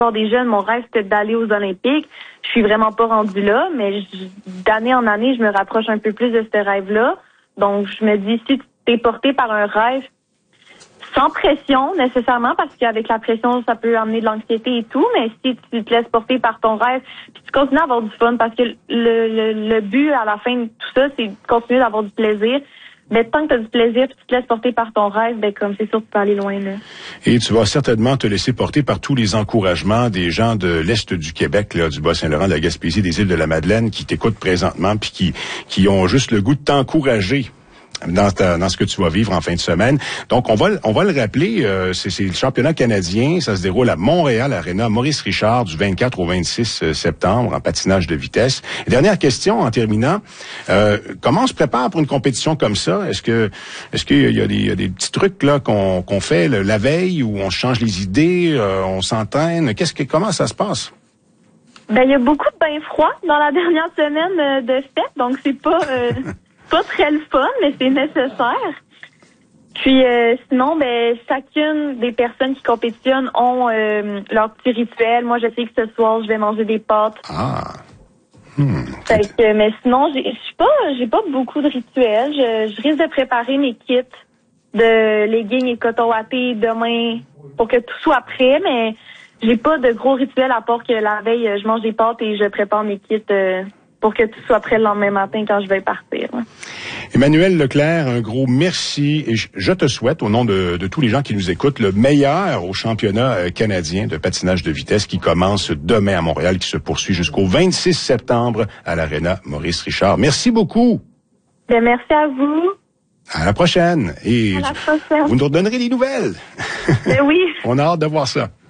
des jeunes, mon rêve, c'était d'aller aux Olympiques. Je suis vraiment pas rendue là, mais d'année en année, je me rapproche un peu plus de ce rêve-là. Donc, je me dis, si tu t'es porté par un rêve, sans pression nécessairement, parce qu'avec la pression, ça peut amener de l'anxiété et tout, mais si tu te laisses porter par ton rêve, puis tu continues à avoir du fun, parce que le but à la fin de tout ça, c'est de continuer d'avoir du plaisir. Mais tant que tu as du plaisir, puis tu te laisses porter par ton rêve, ben comme c'est sûr que tu peux aller loin là. Et tu vas certainement te laisser porter par tous les encouragements des gens de l'Est du Québec, là, du Bas-Saint-Laurent, de la Gaspésie, des îles de la Madeleine, qui t'écoutent présentement, puis qui ont juste le goût de t'encourager dans ce que tu vas vivre en fin de semaine. Donc, on va le rappeler, c'est le championnat canadien, ça se déroule à Montréal Arena, Maurice Richard, du 24 au 26 septembre, en patinage de vitesse. Et dernière question, en terminant, comment on se prépare pour une compétition comme ça? Est-ce qu'il y a des petits trucs là qu'on fait la veille, où on change les idées, on s'entraîne? Comment ça se passe? Ben, il y a beaucoup de bains froids dans la dernière semaine de fête, donc c'est pas très le fun, mais c'est nécessaire. Puis sinon, ben chacune des personnes qui compétitionnent ont leur petit rituel. Moi, je sais que ce soir, je vais manger des pâtes. Ah. Mais sinon, j'ai pas beaucoup de rituels. Je risque de préparer mes kits de leggings et coton watté demain pour que tout soit prêt, mais j'ai pas de gros rituels à part que la veille, je mange des pâtes et je prépare mes kits pour que tout soit prêt le lendemain matin quand je vais partir. Là. Emmanuelle Leclerc, un gros merci et je te souhaite, au nom de tous les gens qui nous écoutent, le meilleur au championnat canadien de patinage de vitesse qui commence demain à Montréal, qui se poursuit jusqu'au 26 septembre à l'Arena Maurice Richard. Merci beaucoup. Ben, merci à vous. À la prochaine. Et à la prochaine. Vous nous redonnerez des nouvelles. Ben oui. On a hâte de voir ça.